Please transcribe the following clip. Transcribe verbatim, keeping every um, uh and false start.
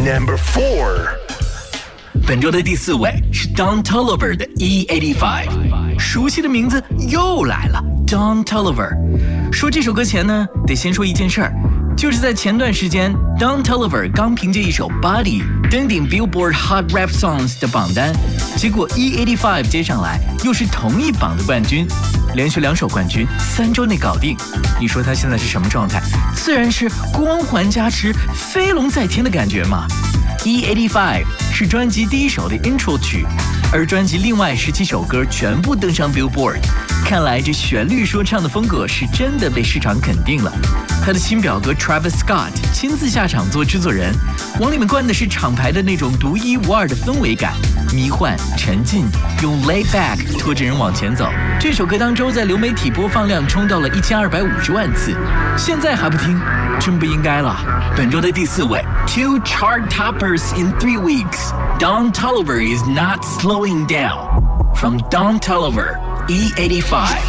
Number four。 本周的第四位是 Don Toliver 的 E 八十五， 熟悉的名字又来了 Don Toliver。 说这首歌前呢，得先说一件事儿，就是在前段时间 Don Toliver 刚凭借一首 Body 登顶 Billboard Hot Rap Songs 的榜单，结果 E 八十五接上来又是同一榜的冠军，连续两首冠军，三周内搞定。你说他现在是什么状态？自然是光环加持，飞龙在天的感觉嘛。E 八十五是专辑第一首的 intro 曲，而专辑另外十七首歌全部登上 Billboard， 看来这旋律说唱的风格是真的被市场肯定了。他的亲表哥 Travis Scott 亲自下场做制作人，往里面灌的是厂牌的那种独一无二的氛围感，迷幻沉浸，用 laid back 拖着人往前走。这首歌当周在流媒体播放量冲到了一千二百五十万次，现在还不听，真不应该了。本周的第四位 ，Two chart toppers in three weeks. Don Toliver is not slowing down. From Don Toliver, E 八十五。